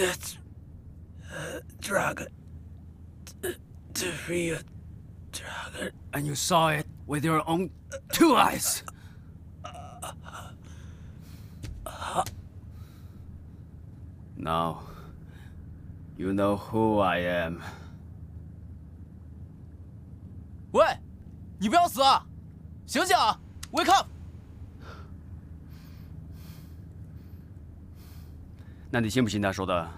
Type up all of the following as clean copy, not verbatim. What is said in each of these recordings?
That's a dragon. To free a dragon. And you saw it with your own 2 eyes. Now, you know who I am. 喂，你不要死啊！醒醒啊 ！Wake up！ 那你信不信他说的？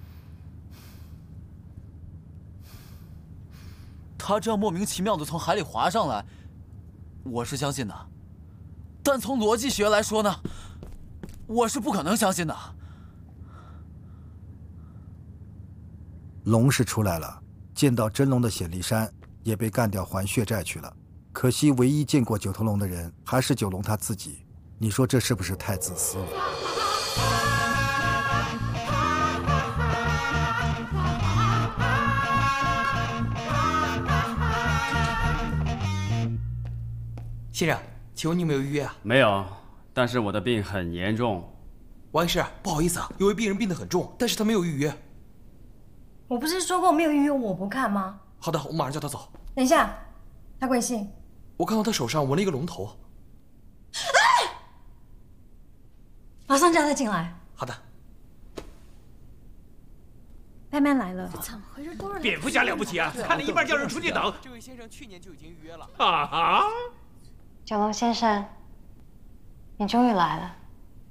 他这样莫名其妙的从海里滑上来，我是相信的。但从逻辑学来说呢，我是不可能相信的。 龙是出来了，见到真龙的显力山也被干掉还血债去了。可惜唯一见过九头龙的人还是九龙他自己。你说这是不是太自私了？ 先生，请问你有没有预约啊？ 没有，但是我的病很严重。 王医师，不好意思啊，有位病人病得很重，但是他没有预约。 我不是说过没有预约我不看吗？ 好的，我马上叫他走。 等一下，他贵姓？ 我看到他手上纹了一个龙头。 哎！马上叫他进来。 好的。 慢慢来了。 怎么回事？多少人？ 蝙蝠侠了不起啊！看了一半叫人出去等。 这位先生去年就已经预约了。 啊哈！ 九龙先生，你终于来了。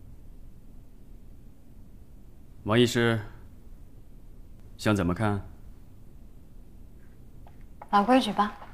王医师，想怎么看？ 老规矩吧。